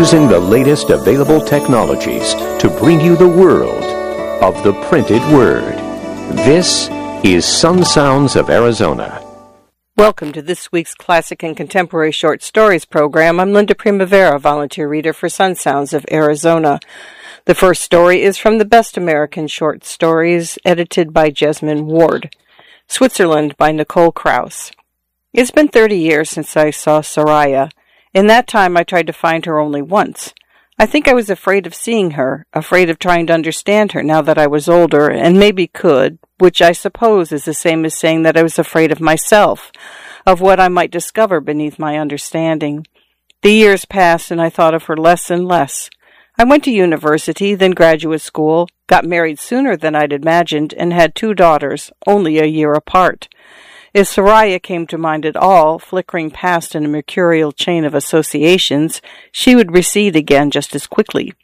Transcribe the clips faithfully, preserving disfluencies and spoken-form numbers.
using the latest available technologies to bring you the world of the printed word. This is Sun Sounds of Arizona. Welcome to this week's Classic and Contemporary Short Stories program. I'm Linda Primavera, volunteer reader for Sun Sounds of Arizona. The first story is from the Best American Short Stories, edited by Jesmyn Ward. Switzerland by Nicole Krauss. It's been thirty years since I saw Soraya. In that time, I tried to find her only once. I think I was afraid of seeing her, afraid of trying to understand her now that I was older, and maybe could, which I suppose is the same as saying that I was afraid of myself, of what I might discover beneath my understanding. The years passed, and I thought of her less and less. I went to university, then graduate school, got married sooner than I'd imagined, and had two daughters, only a year apart. If Soraya came to mind at all, flickering past in a mercurial chain of associations, she would recede again just as quickly.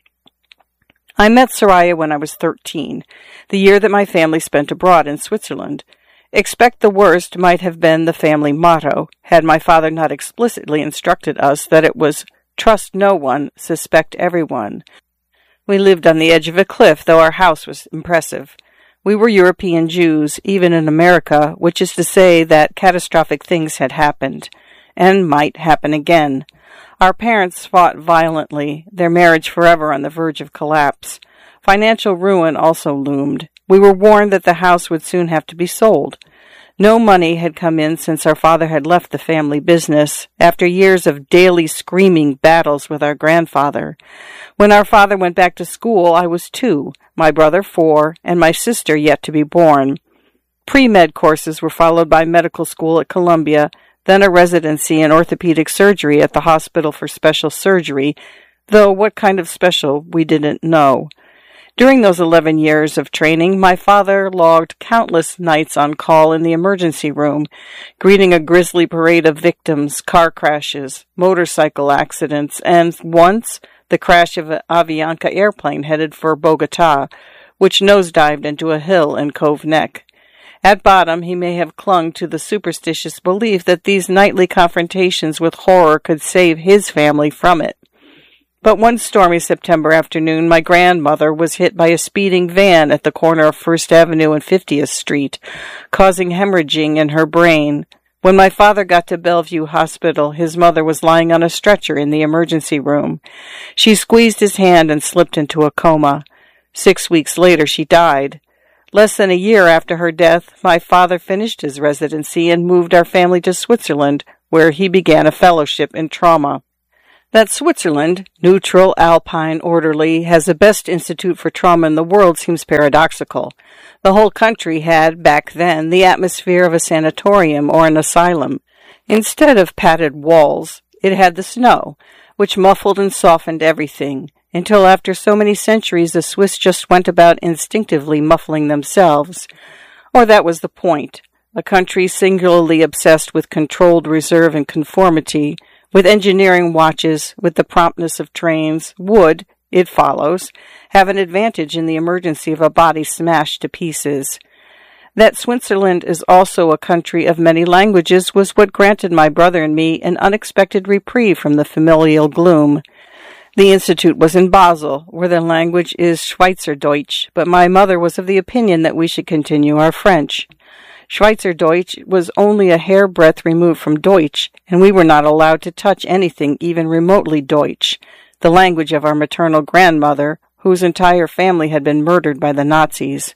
I met Soraya when I was thirteen, the year that my family spent abroad in Switzerland. Expect the worst might have been the family motto, had my father not explicitly instructed us that it was trust no one, suspect everyone. We lived on the edge of a cliff, though our house was impressive. We were European Jews, even in America, which is to say that catastrophic things had happened, and might happen again. Our parents fought violently, their marriage forever on the verge of collapse. Financial ruin also loomed. We were warned that the house would soon have to be sold. No money had come in since our father had left the family business, after years of daily screaming battles with our grandfather. When our father went back to school, I was two, my brother four, and my sister yet to be born. Pre-med courses were followed by medical school at Columbia, then a residency in orthopedic surgery at the Hospital for Special Surgery, though what kind of special we didn't know. During those eleven years of training, my father logged countless nights on call in the emergency room, greeting a grisly parade of victims, car crashes, motorcycle accidents, and once the crash of an Avianca airplane headed for Bogota, which nosedived into a hill in Cove Neck. At bottom, he may have clung to the superstitious belief that these nightly confrontations with horror could save his family from it. But one stormy September afternoon, my grandmother was hit by a speeding van at the corner of First Avenue and fiftieth Street, causing hemorrhaging in her brain. When my father got to Bellevue Hospital, his mother was lying on a stretcher in the emergency room. She squeezed his hand and slipped into a coma. Six weeks later, she died. Less than a year after her death, my father finished his residency and moved our family to Switzerland, where he began a fellowship in trauma. That Switzerland, neutral, alpine, orderly, has the best institute for trauma in the world seems paradoxical. The whole country had, back then, the atmosphere of a sanatorium or an asylum. Instead of padded walls, it had the snow, which muffled and softened everything, until after so many centuries the Swiss just went about instinctively muffling themselves. Or that was the point. A country singularly obsessed with controlled reserve and conformity, with engineering watches, with the promptness of trains, would, it follows, have an advantage in the emergency of a body smashed to pieces. That Switzerland is also a country of many languages was what granted my brother and me an unexpected reprieve from the familial gloom. The institute was in Basel, where the language is Schweizerdeutsch, but my mother was of the opinion that we should continue our French. Schweizerdeutsch was only a hairbreadth removed from Deutsch, and we were not allowed to touch anything even remotely Deutsch, the language of our maternal grandmother, whose entire family had been murdered by the Nazis.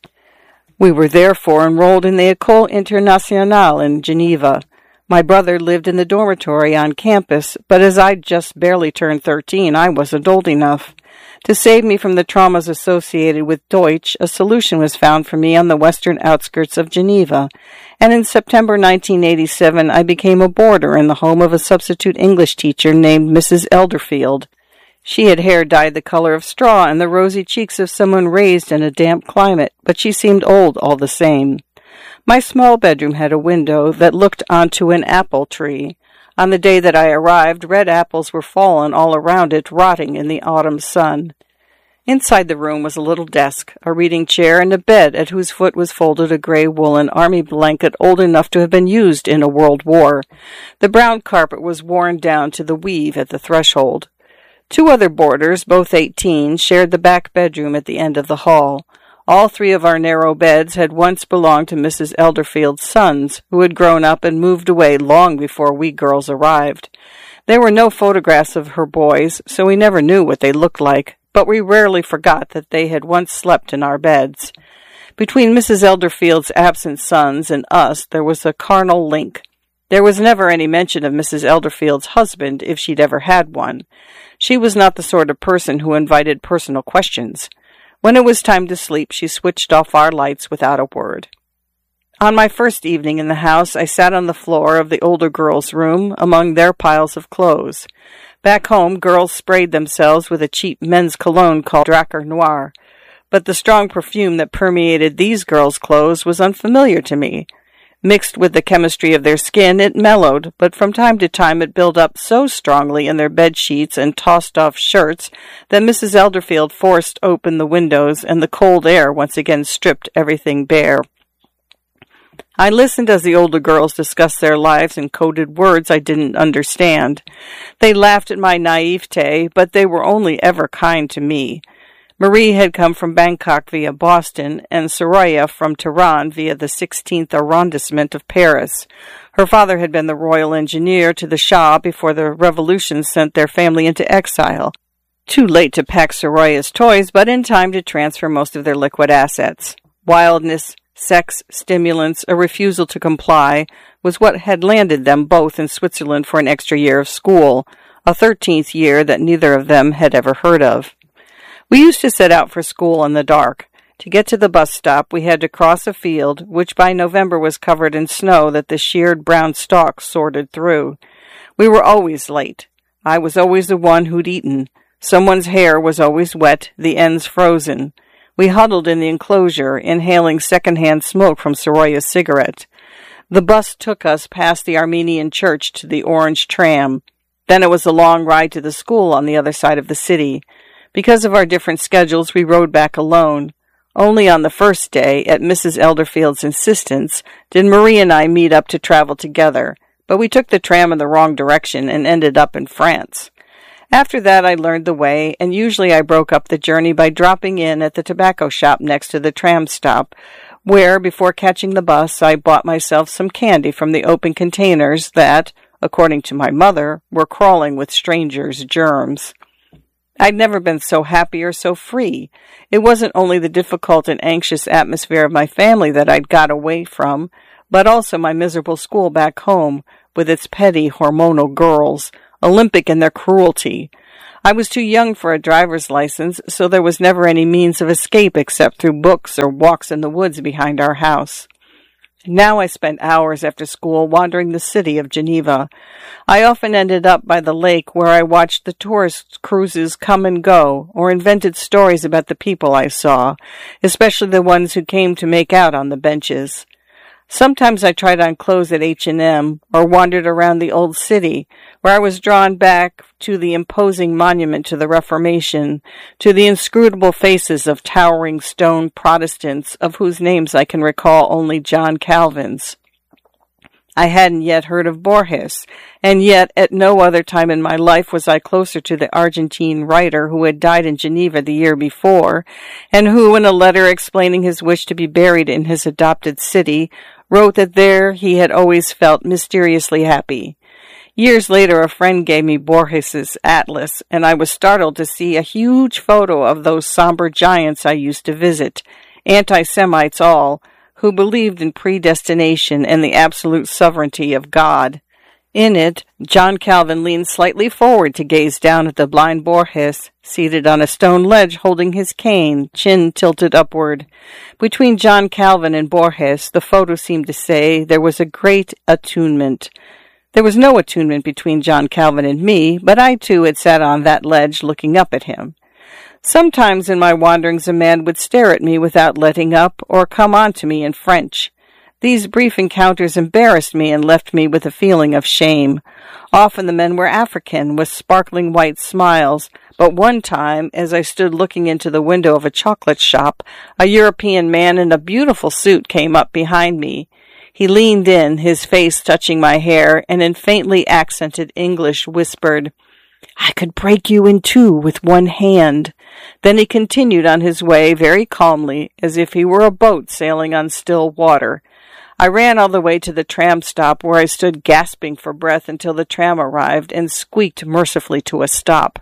We were therefore enrolled in the École Internationale in Geneva. My brother lived in the dormitory on campus, but as I'd just barely turned thirteen, I wasn't old enough. To save me from the traumas associated with Deutsch, a solution was found for me on the western outskirts of Geneva, and in September nineteen eighty-seven I became a boarder in the home of a substitute English teacher named Missus Elderfield. She had hair dyed the color of straw and the rosy cheeks of someone raised in a damp climate, but she seemed old all the same. My small bedroom had a window that looked onto an apple tree. On the day that I arrived, red apples were fallen all around it, rotting in the autumn sun. Inside the room was a little desk, a reading chair, and a bed at whose foot was folded a gray woolen army blanket old enough to have been used in a world war. The brown carpet was worn down to the weave at the threshold. Two other boarders, both eighteen, shared the back bedroom at the end of the hall. All three of our narrow beds had once belonged to Missus Elderfield's sons, who had grown up and moved away long before we girls arrived. There were no photographs of her boys, so we never knew what they looked like, but we rarely forgot that they had once slept in our beds. Between Missus Elderfield's absent sons and us there was a carnal link. There was never any mention of Missus Elderfield's husband, if she'd ever had one. She was not the sort of person who invited personal questions. When it was time to sleep, she switched off our lights without a word. On my first evening in the house, I sat on the floor of the older girls' room among their piles of clothes. Back home, girls sprayed themselves with a cheap men's cologne called Drakkar Noir, but the strong perfume that permeated these girls' clothes was unfamiliar to me. Mixed with the chemistry of their skin, it mellowed, but from time to time it built up so strongly in their bed sheets and tossed-off shirts that Missus Elderfield forced open the windows, and the cold air once again stripped everything bare. I listened as the older girls discussed their lives in coded words I didn't understand. They laughed at my naivete, but they were only ever kind to me. Marie had come from Bangkok via Boston, and Soraya from Tehran via the sixteenth arrondissement of Paris. Her father had been the royal engineer to the Shah before the revolution sent their family into exile. Too late to pack Soraya's toys, but in time to transfer most of their liquid assets. Wildness, sex, stimulants, a refusal to comply, was what had landed them both in Switzerland for an extra year of school, a thirteenth year that neither of them had ever heard of. We used to set out for school in the dark. To get to the bus stop, we had to cross a field, which by November was covered in snow that the sheared brown stalks sorted through. We were always late. I was always the one who'd eaten. Someone's hair was always wet, the ends frozen. We huddled in the enclosure, inhaling second-hand smoke from Soraya's cigarette. The bus took us past the Armenian church to the orange tram. Then it was a long ride to the school on the other side of the city. Because of our different schedules, we rode back alone. Only on the first day, at Missus Elderfield's insistence, did Marie and I meet up to travel together, but we took the tram in the wrong direction and ended up in France. After that, I learned the way, and usually I broke up the journey by dropping in at the tobacco shop next to the tram stop, where, before catching the bus, I bought myself some candy from the open containers that, according to my mother, were crawling with strangers' germs. I'd never been so happy or so free. It wasn't only the difficult and anxious atmosphere of my family that I'd got away from, but also my miserable school back home, with its petty, hormonal girls, Olympic in their cruelty. I was too young for a driver's license, so there was never any means of escape except through books or walks in the woods behind our house. Now I spent hours after school wandering the city of Geneva. I often ended up by the lake where I watched the tourist cruises come and go, or invented stories about the people I saw, especially the ones who came to make out on the benches. Sometimes I tried on clothes at H and M, or wandered around the old city, where I was drawn back to the imposing monument to the Reformation, to the inscrutable faces of towering stone Protestants, of whose names I can recall only John Calvin's. I hadn't yet heard of Borges, and yet at no other time in my life was I closer to the Argentine writer who had died in Geneva the year before, and who, in a letter explaining his wish to be buried in his adopted city, wrote that there he had always felt mysteriously happy. Years later, a friend gave me Borges's atlas, and I was startled to see a huge photo of those somber giants I used to visit, anti-Semites all, who believed in predestination and the absolute sovereignty of God. In it, John Calvin leaned slightly forward to gaze down at the blind Borges, seated on a stone ledge holding his cane, chin tilted upward. Between John Calvin and Borges, the photo seemed to say, there was a great attunement. There was no attunement between John Calvin and me, but I too had sat on that ledge looking up at him. Sometimes in my wanderings a man would stare at me without letting up, or come on to me in French. These brief encounters embarrassed me and left me with a feeling of shame. Often the men were African, with sparkling white smiles, but one time, as I stood looking into the window of a chocolate shop, a European man in a beautiful suit came up behind me. He leaned in, his face touching my hair, and in faintly accented English whispered, I could break you in two with one hand. Then he continued on his way very calmly, as if he were a boat sailing on still water. I ran all the way to the tram stop, where I stood gasping for breath until the tram arrived and squeaked mercifully to a stop.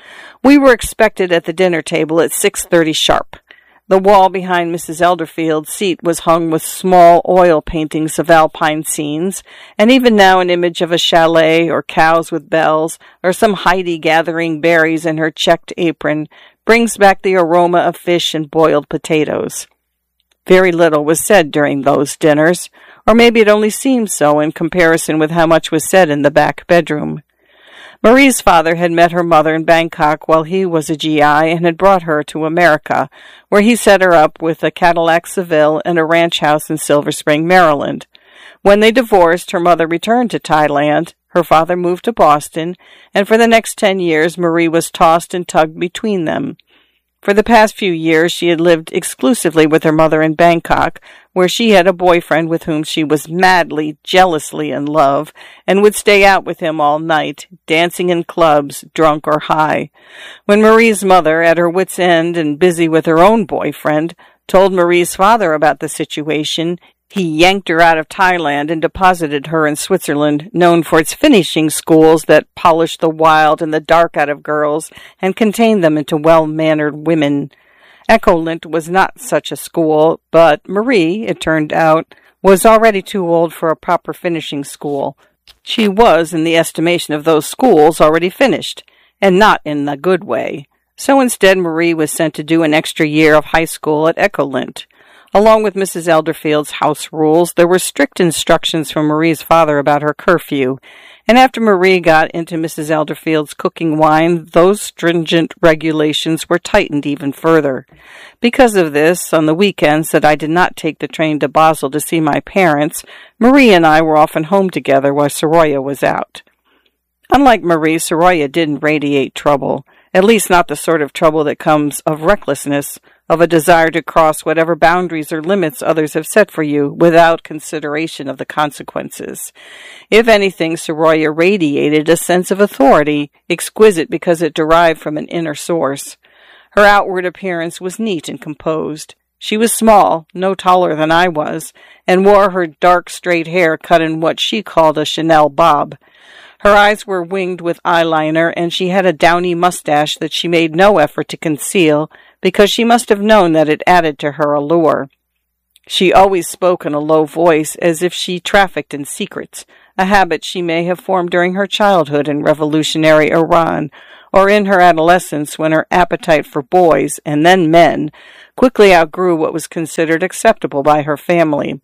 We were expected at the dinner table at six thirty sharp. The wall behind Missus Elderfield's seat was hung with small oil paintings of alpine scenes, and even now an image of a chalet or cows with bells, or some Heidi gathering berries in her checked apron, brings back the aroma of fish and boiled potatoes. Very little was said during those dinners, or maybe it only seemed so in comparison with how much was said in the back bedroom. Marie's father had met her mother in Bangkok while he was a G I and had brought her to America, where he set her up with a Cadillac Seville and a ranch house in Silver Spring, Maryland. When they divorced, her mother returned to Thailand, her father moved to Boston, and for the next ten years Marie was tossed and tugged between them. For the past few years she had lived exclusively with her mother in Bangkok, where she had a boyfriend with whom she was madly, jealously in love, and would stay out with him all night, dancing in clubs, drunk or high. When Marie's mother, at her wit's end and busy with her own boyfriend, told Marie's father about the situation, he yanked her out of Thailand and deposited her in Switzerland, known for its finishing schools that polish the wild and the dark out of girls and contain them into well-mannered women. Echolint was not such a school, but Marie, it turned out, was already too old for a proper finishing school. She was, in the estimation of those schools, already finished, and not in the good way. So instead Marie was sent to do an extra year of high school at Echolint. Along with Missus Elderfield's house rules, there were strict instructions from Marie's father about her curfew, and after Marie got into Missus Elderfield's cooking wine, those stringent regulations were tightened even further. Because of this, on the weekends that I did not take the train to Basel to see my parents, Marie and I were often home together while Soraya was out. Unlike Marie, Soraya didn't radiate trouble, at least not the sort of trouble that comes of recklessness, of a desire to cross whatever boundaries or limits others have set for you without consideration of the consequences. If anything, Soraya radiated a sense of authority, exquisite because it derived from an inner source. Her outward appearance was neat and composed. She was small, no taller than I was, and wore her dark straight hair cut in what she called a Chanel bob. Her eyes were winged with eyeliner, and she had a downy mustache that she made no effort to conceal, because she must have known that it added to her allure. She always spoke in a low voice, as if she trafficked in secrets, a habit she may have formed during her childhood in revolutionary Iran, or in her adolescence when her appetite for boys, and then men, quickly outgrew what was considered acceptable by her family.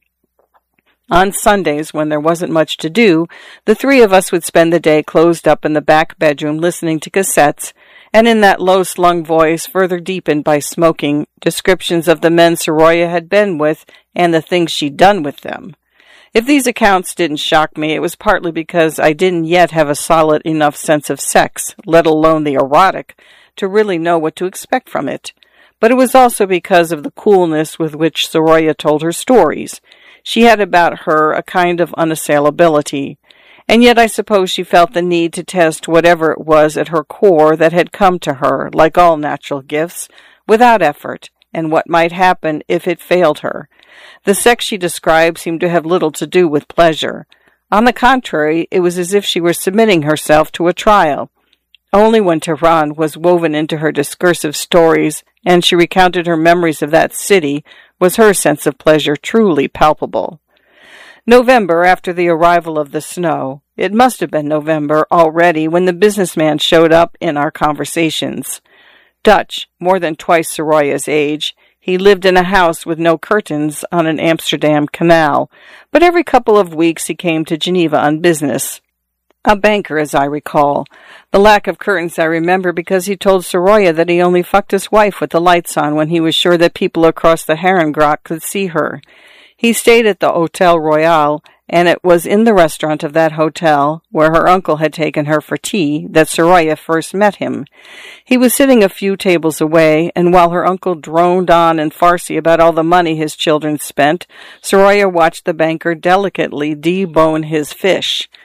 On Sundays, when there wasn't much to do, the three of us would spend the day closed up in the back bedroom listening to cassettes, and in that low-slung voice, further deepened by smoking, descriptions of the men Soraya had been with and the things she'd done with them. If these accounts didn't shock me, it was partly because I didn't yet have a solid enough sense of sex, let alone the erotic, to really know what to expect from it. But it was also because of the coolness with which Soraya told her stories. She had about her a kind of unassailability, and yet I suppose she felt the need to test whatever it was at her core that had come to her, like all natural gifts, without effort, and what might happen if it failed her. The sex she described seemed to have little to do with pleasure. On the contrary, it was as if she were submitting herself to a trial. Only when Tehran was woven into her discursive stories, and she recounted her memories of that city, was her sense of pleasure truly palpable. November, after the arrival of the snow. It must have been November already when the businessman showed up in our conversations. Dutch, more than twice Soraya's age, he lived in a house with no curtains on an Amsterdam canal, but every couple of weeks he came to Geneva on business. A banker, as I recall. The lack of curtains I remember because he told Soraya that he only fucked his wife with the lights on when he was sure that people across the Herengracht could see her. He stayed at the Hotel Royal, and it was in the restaurant of that hotel, where her uncle had taken her for tea, that Soraya first met him. He was sitting a few tables away, and while her uncle droned on in Farsi about all the money his children spent, Soraya watched the banker delicately debone his fish.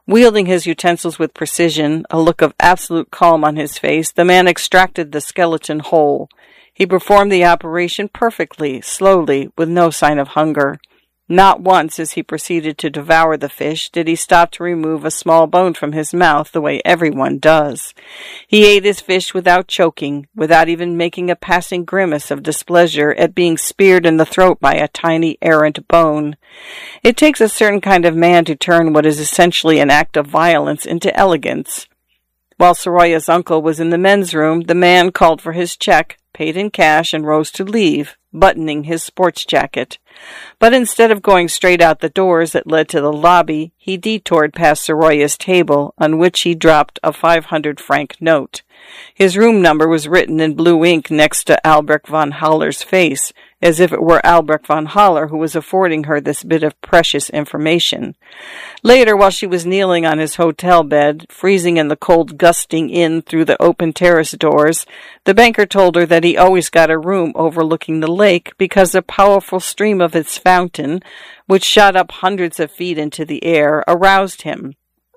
Wielding his utensils with precision, a look of absolute calm on his face, the man extracted the skeleton whole. He performed the operation perfectly, slowly, with no sign of hunger. Not once, as he proceeded to devour the fish, did he stop to remove a small bone from his mouth the way everyone does. He ate his fish without choking, without even making a passing grimace of displeasure at being speared in the throat by a tiny errant bone. It takes a certain kind of man to turn what is essentially an act of violence into elegance. While Soroya's uncle was in the men's room, the man called for his check, paid in cash, and rose to leave, buttoning his sports jacket. But instead of going straight out the doors that led to the lobby, he detoured past Soroya's table, on which he dropped a five hundred franc note. His room number was written in blue ink next to Albrecht von Haller's face, as if it were Albrecht von Haller who was affording her this bit of precious information. Later, while she was kneeling on his hotel bed, freezing in the cold gusting in through the open terrace doors, the banker told her that he always got a room overlooking the lake because a powerful stream of its fountain, which shot up hundreds of feet into the air, aroused him.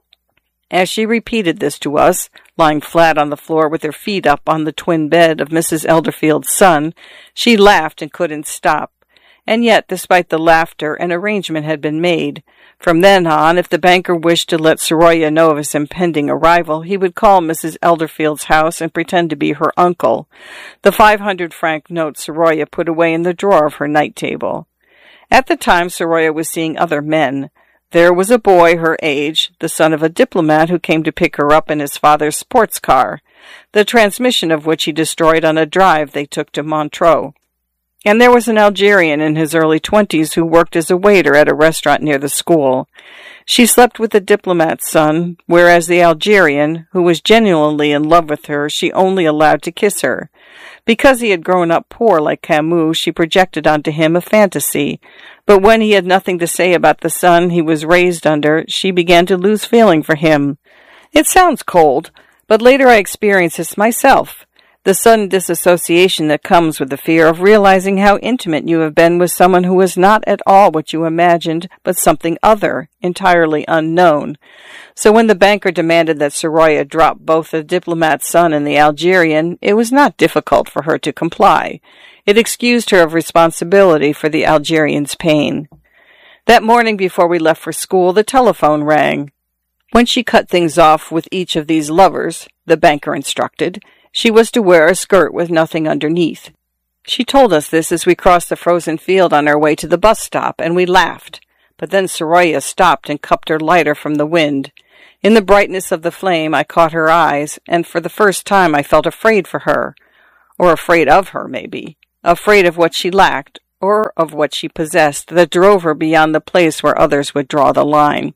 As she repeated this to us, lying flat on the floor with her feet up on the twin bed of Missus Elderfield's son, she laughed and couldn't stop. And yet, despite the laughter, an arrangement had been made. From then on, if the banker wished to let Soroya know of his impending arrival, he would call Missus Elderfield's house and pretend to be her uncle. The five hundred franc note Soroya put away in the drawer of her night table. At the time, Soroya was seeing other men. There was a boy her age, the son of a diplomat who came to pick her up in his father's sports car, the transmission of which he destroyed on a drive they took to Montreux. And there was an Algerian in his early twenties who worked as a waiter at a restaurant near the school. She slept with the diplomat's son, whereas the Algerian, who was genuinely in love with her, she only allowed to kiss her. Because he had grown up poor like Camus, she projected onto him a fantasy. But when he had nothing to say about the son he was raised under, she began to lose feeling for him. It sounds cold, but later I experienced this myself. The sudden disassociation that comes with the fear of realizing how intimate you have been with someone who is not at all what you imagined, but something other, entirely unknown. So when the banker demanded that Soroya drop both the diplomat's son and the Algerian, it was not difficult for her to comply. It excused her of responsibility for the Algerian's pain. That morning before we left for school, the telephone rang. When she cut things off with each of these lovers, the banker instructed, she was to wear a skirt with nothing underneath. She told us this as we crossed the frozen field on our way to the bus stop, and we laughed. But then Soroya stopped and cupped her lighter from the wind. In the brightness of the flame I caught her eyes, and for the first time I felt afraid for her. Or afraid of her, maybe. Afraid of what she lacked, or of what she possessed, that drove her beyond the place where others would draw the line.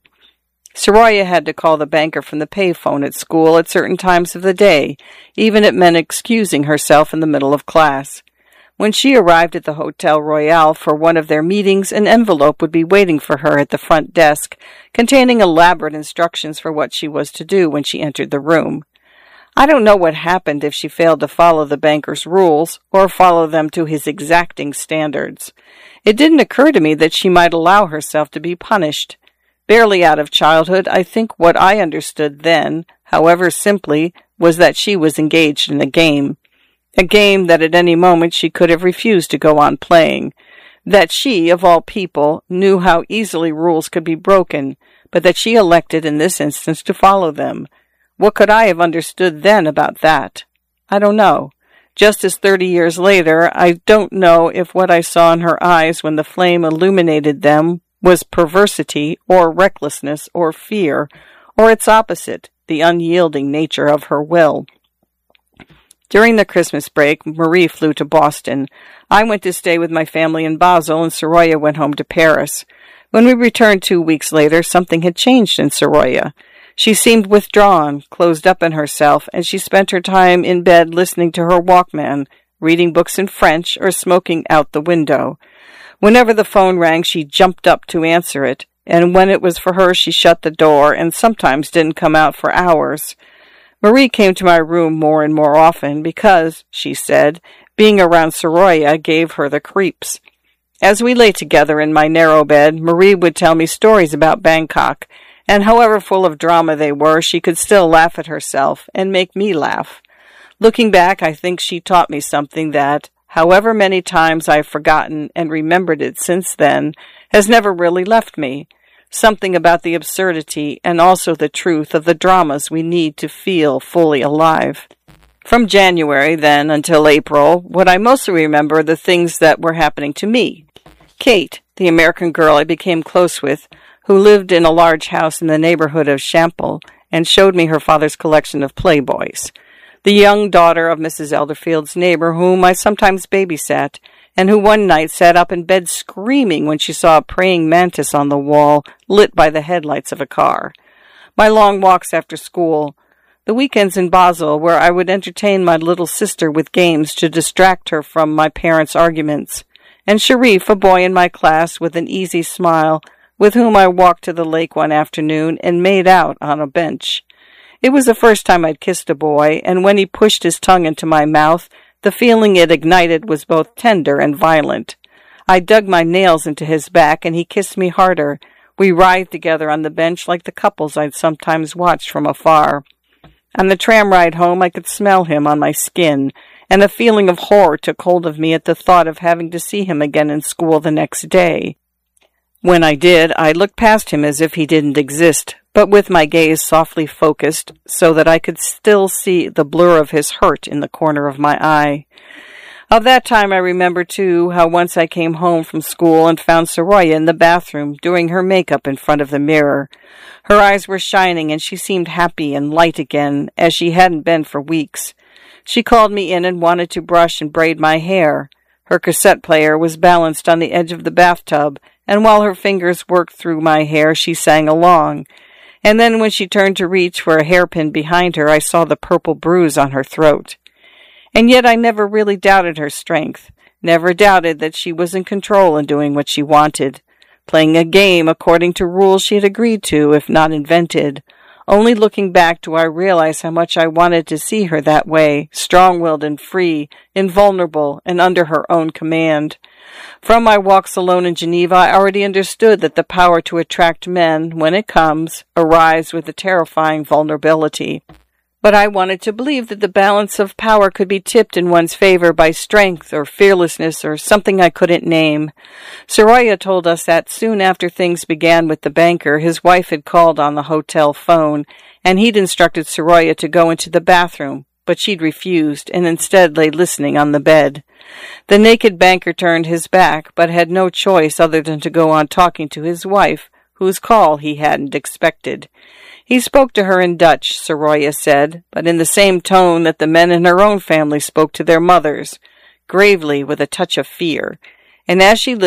Soroya had to call the banker from the payphone at school at certain times of the day, even it meant excusing herself in the middle of class. When she arrived at the Hotel Royal for one of their meetings, an envelope would be waiting for her at the front desk, containing elaborate instructions for what she was to do when she entered the room. I don't know what happened if she failed to follow the banker's rules, or follow them to his exacting standards. It didn't occur to me that she might allow herself to be punished. Barely out of childhood, I think what I understood then, however simply, was that she was engaged in a game. A game that at any moment she could have refused to go on playing. That she, of all people, knew how easily rules could be broken, but that she elected in this instance to follow them. What could I have understood then about that? I don't know. Just as thirty years later, I don't know if what I saw in her eyes when the flame illuminated them was perversity, or recklessness, or fear, or its opposite, the unyielding nature of her will. During the Christmas break, Marie flew to Boston. I went to stay with my family in Basel, and Soroya went home to Paris. When we returned two weeks later, something had changed in Soroya. She seemed withdrawn, closed up in herself, and she spent her time in bed listening to her Walkman, reading books in French, or smoking out the window. Whenever the phone rang, she jumped up to answer it, and when it was for her, she shut the door and sometimes didn't come out for hours. Marie came to my room more and more often because, she said, being around Soroya gave her the creeps. As we lay together in my narrow bed, Marie would tell me stories about Bangkok, and however full of drama they were, she could still laugh at herself and make me laugh. Looking back, I think she taught me something that, however many times I've forgotten and remembered it since then, has never really left me. Something about the absurdity and also the truth of the dramas we need to feel fully alive. From January, then, until April, what I mostly remember are the things that were happening to me. Kate, the American girl I became close with, who lived in a large house in the neighborhood of Chample and showed me her father's collection of Playboys. The young daughter of Missus Elderfield's neighbor, whom I sometimes babysat, and who one night sat up in bed screaming when she saw a praying mantis on the wall, lit by the headlights of a car. My long walks after school, the weekends in Basel, where I would entertain my little sister with games to distract her from my parents' arguments, and Sharif, a boy in my class with an easy smile, with whom I walked to the lake one afternoon and made out on a bench. It was the first time I'd kissed a boy, and when he pushed his tongue into my mouth, the feeling it ignited was both tender and violent. I dug my nails into his back, and he kissed me harder. We writhed together on the bench like the couples I'd sometimes watched from afar. On the tram ride home, I could smell him on my skin, and a feeling of horror took hold of me at the thought of having to see him again in school the next day. When I did, I looked past him as if he didn't exist, but with my gaze softly focused so that I could still see the blur of his hurt in the corner of my eye. Of that time I remember, too, how once I came home from school and found Soraya in the bathroom doing her makeup in front of the mirror. Her eyes were shining, and she seemed happy and light again, as she hadn't been for weeks. She called me in and wanted to brush and braid my hair. Her cassette player was balanced on the edge of the bathtub, and while her fingers worked through my hair, she sang along. And then when she turned to reach for a hairpin behind her, I saw the purple bruise on her throat. And yet I never really doubted her strength, never doubted that she was in control and doing what she wanted, playing a game according to rules she had agreed to, if not invented. Only looking back do I realize how much I wanted to see her that way, strong-willed and free, invulnerable, and under her own command. From my walks alone in Geneva, I already understood that the power to attract men, when it comes, arrives with a terrifying vulnerability. But I wanted to believe that the balance of power could be tipped in one's favor by strength or fearlessness or something I couldn't name. Soraya told us that soon after things began with the banker, his wife had called on the hotel phone, and he'd instructed Soraya to go into the bathroom, but she'd refused and instead lay listening on the bed. The naked banker turned his back, but had no choice other than to go on talking to his wife, whose call he hadn't expected. He spoke to her in Dutch, Soraya said, but in the same tone that the men in her own family spoke to their mothers, gravely with a touch of fear. And as she listened,